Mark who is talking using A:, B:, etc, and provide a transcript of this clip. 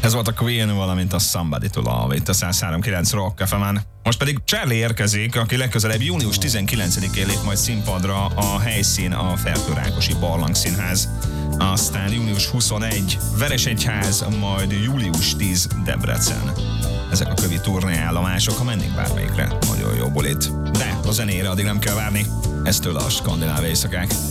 A: Ez volt a Queen, valamint a Somebody to Love itt a 103.9 Rock FM-en. Most pedig Charlie érkezik, aki legközelebb június 19-én lép majd színpadra, a helyszín a Fertőrákosi Barlangszínház. Aztán június 21 Veresegyház, majd július 10 Debrecen. Ezek a kövi turnéállomások, ha mennék bármelyikre, nagyon jó bulit. De a zenére addig nem kell várni, ez tőle a Skandináv éjszakák.